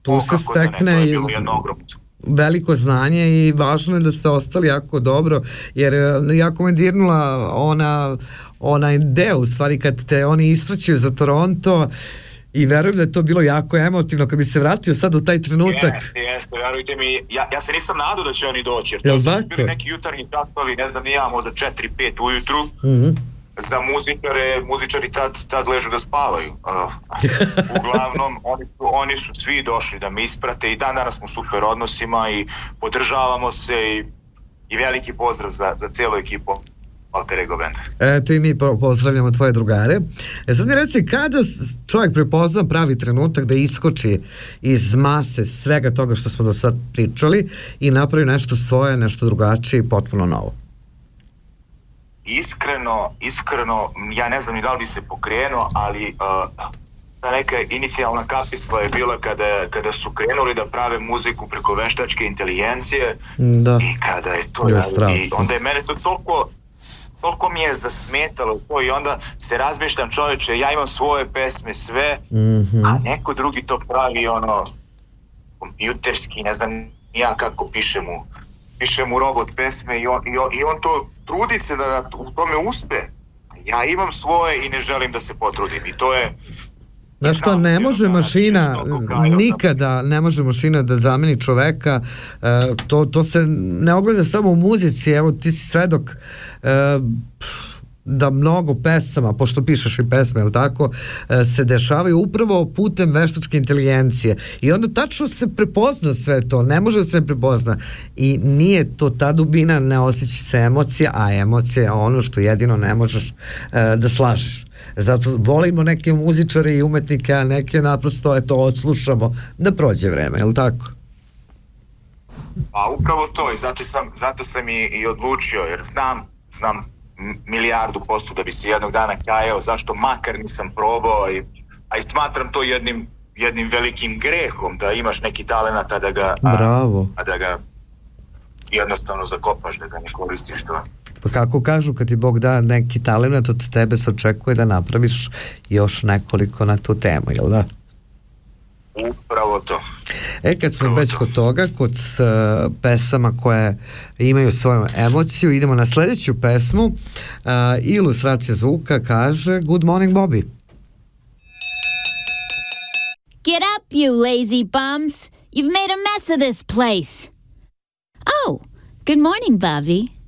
tu se stekne veliko znanje i važno je da ste ostali jako dobro, jer jako me dirnula ona ideja u stvari kad te oni ispraćaju za Toronto i verujem da je to bilo jako emotivno kad bi se vratio sad u taj trenutak. Jeste, verujte mi, ja se nisam nadao da će oni doći, jer to su bili neki jutarnji časovi, ne znam, ja možda 4-5 ujutru. Za muzičari tad ležu da spavaju. Uglavnom, oni su svi došli da me isprate i danas smo u super odnosima i podržavamo se i veliki pozdrav za cijelu ekipu Alter Ego Band. Eto i mi pozdravljamo tvoje drugare. Sad mi reci, kada čovjek prepozna pravi trenutak da iskoči iz mase svega toga što smo do sad pričali i napravi nešto svoje, nešto drugačije i potpuno novo? Iskreno, ja ne znam ni da li bi se pokrenuo, ali ta neka inicijalna kapisla je bila kada su krenuli da prave muziku preko veštačke inteligencije i kada je to i onda je mene to toliko mi je zasmetalo to i onda se razmišljam, čovječe, ja imam svoje pesme sve, a neko drugi to pravi kompjuterski, ne znam ja kako piše mu robot pesme i on to trudi se da u tome uspe. Ja imam svoje i ne želim da se potrudim i to je... Znaš što, ne može mašina, nikada ne može mašina da zameni čoveka, to se ne ogleda samo u muzici, evo ti si svedok da mnogo pesama, pošto pišeš i pesme, jel tako, se dešavaju upravo putem veštačke inteligencije i onda tačno se prepozna sve to, ne može da se prepozna i nije to ta dubina, ne osjeća se emocija, a emocija je ono što jedino ne možeš da slažeš. Zato volimo neke muzičare i umetnike, a neke naprosto odslušamo da prođe vreme, je li tako? Pa upravo to i zato sam i odlučio, jer znam 1,000,000% da bi se jednog dana kajao, zašto makar nisam probao, a i smatram to jednim velikim grehom da imaš neki talenat, a da ga jednostavno zakopaš, da ga ne koristiš to. Pa kako kažu, kad ti Bog da neki talent, od tebe se očekuje da napraviš još nekoliko na tu temu, jel da? Upravo to. Kad smo već kod toga, kod pesama koje imaju svoju emociju, idemo na sljedeću pesmu. Ilustracija zvuka kaže Good Morning Bobby. Get up, you lazy bums. You've made a mess of this place. Oh, good morning, Bobby.